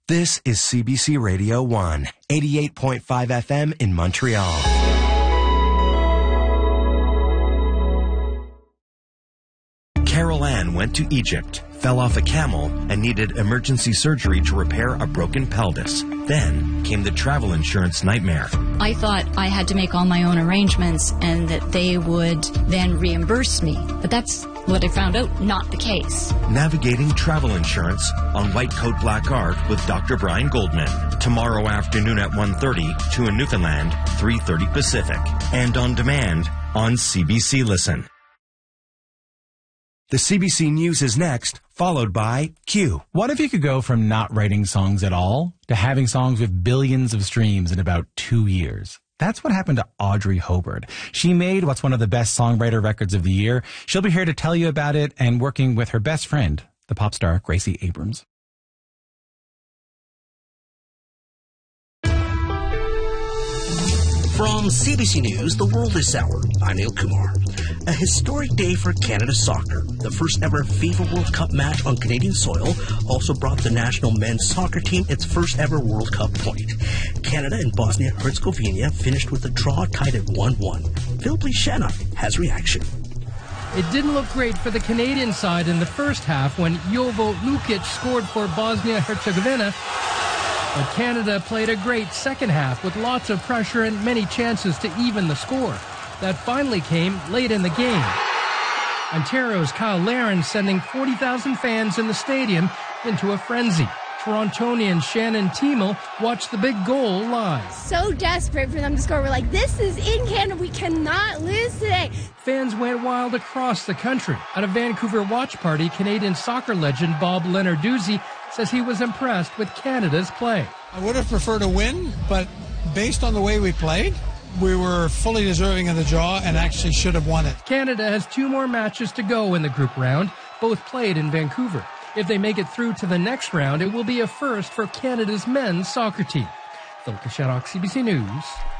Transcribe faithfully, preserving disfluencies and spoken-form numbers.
This is C B C Radio one, eighty-eight point five F M in Montreal. Carol Ann went to Egypt, fell off a camel, and needed emergency surgery to repair a broken pelvis. Then came the travel insurance nightmare. I thought I had to make all my own arrangements and that they would then reimburse me. But that's what I found out, not the case. Navigating travel insurance on White Coat Black Art with Doctor Brian Goldman. Tomorrow afternoon at one thirty, two in Newfoundland, three thirty Pacific. And on demand on C B C Listen. The C B C News is next, followed by Q. What if you could go from not writing songs at all to having songs with billions of streams in about two years? That's what happened to Audrey Hobart. She made what's one of the best songwriter records of the year. She'll be here to tell you about it and working with her best friend, the pop star Gracie Abrams. From C B C News, The World This Hour, I'm Neil Kumar. A historic day for Canada soccer. The first ever FIFA World Cup match on Canadian soil also brought the national men's soccer team its first ever World Cup point. Canada and Bosnia-Herzegovina finished with a draw tied at one one. Phil Shana has reaction. It didn't look great for the Canadian side in the first half when Jovo Lukic scored for Bosnia-Herzegovina. But Canada played a great second half with lots of pressure and many chances to even the score. That finally came late in the game. Ontario's Kyle Laren sending forty thousand fans in the stadium into a frenzy. Torontonian Shannon Tiemel watched the big goal live. So desperate for them to score. We're like, this is in Canada. We cannot lose today. Fans went wild across the country. At a Vancouver watch party, Canadian soccer legend Bob Lenarduzzi says he was impressed with Canada's play. I would have preferred a win, but based on the way we played, we were fully deserving of the draw and actually should have won it. Canada has two more matches to go in the group round, both played in Vancouver. If they make it through to the next round, it will be a first for Canada's men's soccer team. Phil Kashanok, C B C News.